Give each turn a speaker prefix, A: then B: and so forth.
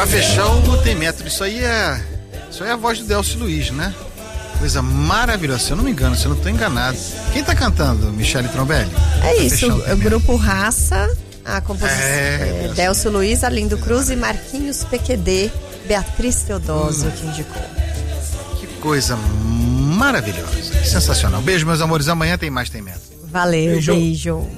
A: Pra fechar o Tem Metro, isso aí é a voz do Delcio Luiz, né? Coisa maravilhosa, se eu não me engano, se eu não tô enganado. Quem tá cantando, Michele Trombelli?
B: É isso, o grupo Raça, a composição Delcio Luiz, Arlindo Cruz e Marquinhos PQD, Beatriz Teodósio que indicou.
A: Que coisa maravilhosa, sensacional. Beijo, meus amores, amanhã tem mais Tem Metro.
B: Valeu, beijo.